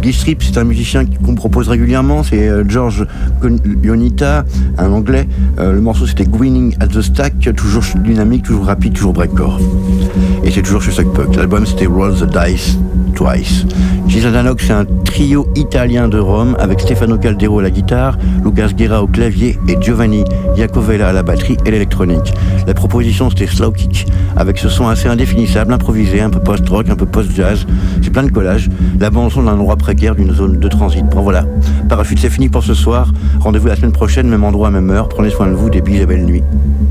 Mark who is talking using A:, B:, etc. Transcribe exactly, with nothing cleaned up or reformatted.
A: Strip, c'est un musicien qu'on propose régulièrement, c'est euh, George Ionita, un anglais. Euh, le morceau c'était Grinning at the Stack, toujours dynamique, toujours rapide, toujours breakcore. Et c'est toujours chez Suck Puck. L'album c'était Roll the Dice Twice. Jason Danox, c'est un trio italien de Rome avec Stefano Caldero à la guitare, Lucas Guerra au clavier et Giovanni Iacovella à la batterie et l'électronique. La proposition c'était Slow Kick avec ce son assez indéfinissable, improvisé, un peu post-rock, un peu post-jazz. C'est plein de collages. La bande son d'un endroit précaire d'une zone de transit. Bon voilà, Parachute c'est fini pour ce soir. Rendez-vous la semaine prochaine, même endroit, même heure. Prenez soin de vous, des bises et belle nuit.